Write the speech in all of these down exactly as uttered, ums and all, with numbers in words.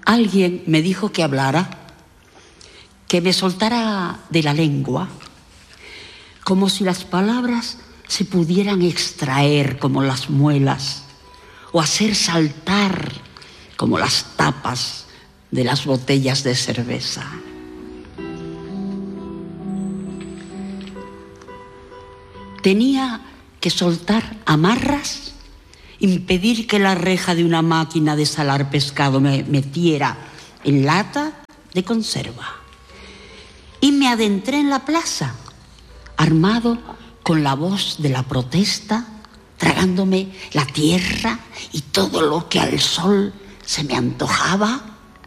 Alguien me dijo que hablara, que me soltara de la lengua, como si las palabras se pudieran extraer como las muelas o hacer saltar como las tapas de las botellas de cerveza. Tenía que soltar amarras, impedir que la reja de una máquina de salar pescado me metiera en lata de conserva. Y me adentré en la plaza, armado con la voz de la protesta, tragándome la tierra y todo lo que al sol se me antojaba.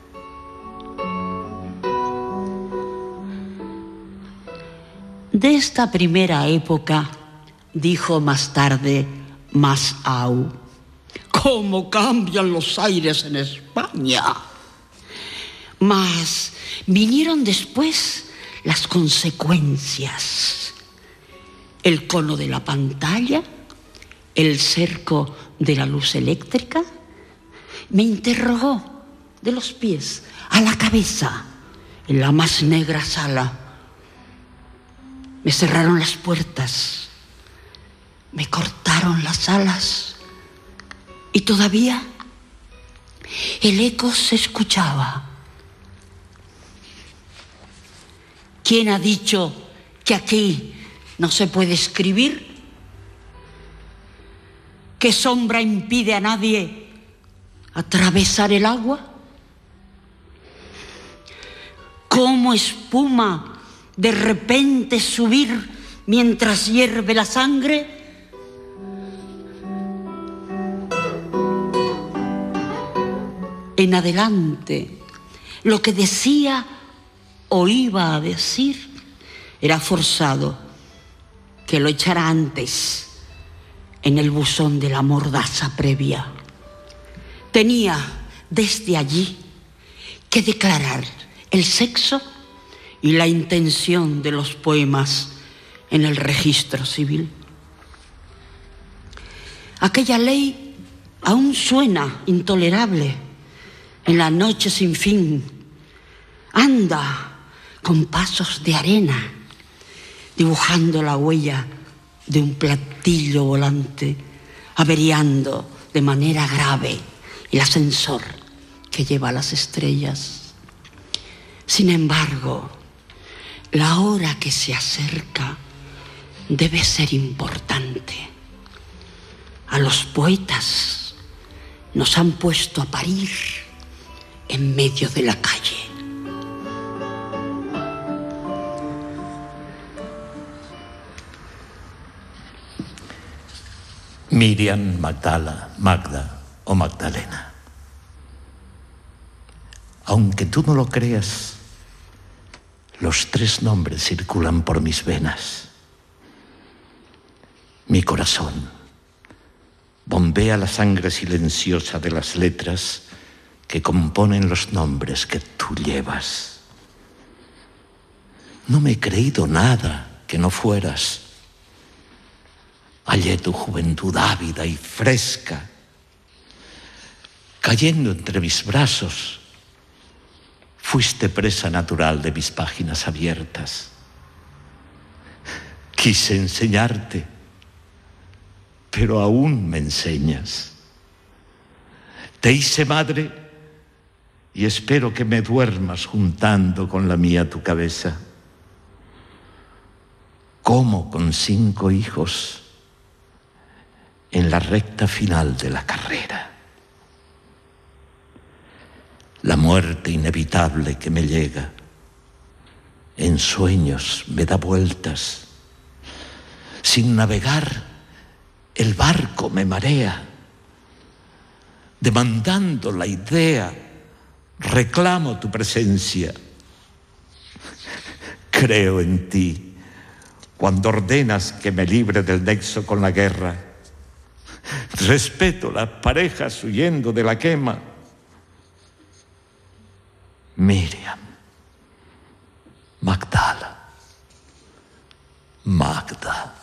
De esta primera época, dijo más tarde Masao, ¿cómo cambian los aires en España? Mas vinieron después las consecuencias. El cono de la pantalla, el cerco de la luz eléctrica, me interrogó de los pies a la cabeza en la más negra sala. Me cerraron las puertas, me cortaron las alas y todavía el eco se escuchaba. ¿Quién ha dicho que aquí no se puede escribir? ¿Qué sombra impide a nadie atravesar el agua? ¿Cómo espuma de repente subir mientras hierve la sangre? En adelante, lo que decía o iba a decir era forzado que lo echara antes en el buzón de la mordaza previa. Tenía desde allí que declarar el sexo y la intención de los poemas en el registro civil. Aquella ley aún suena intolerable en la noche sin fin. Anda con pasos de arena, dibujando la huella de un platillo volante, averiando de manera grave el ascensor que lleva a las estrellas. Sin embargo, la hora que se acerca debe ser importante. A los poetas nos han puesto a parir en medio de la calle. Miriam, Magdala, Magda o Magdalena. Aunque tú no lo creas, los tres nombres circulan por mis venas. Mi corazón bombea la sangre silenciosa de las letras que componen los nombres que tú llevas. No me he creído nada que no fueras. Hallé tu juventud ávida y fresca, cayendo entre mis brazos. Fuiste presa natural de mis páginas abiertas. Quise enseñarte, pero aún me enseñas. Te hice madre y espero que me duermas juntando con la mía tu cabeza. Como con cinco hijos en la recta final de la carrera. La muerte inevitable que me llega, en sueños me da vueltas. Sin navegar, el barco me marea. Demandando la idea, reclamo tu presencia. Creo en ti cuando ordenas que me libre del nexo con la guerra. Respeto las parejas huyendo de la quema. Miriam, Magdala, Magda.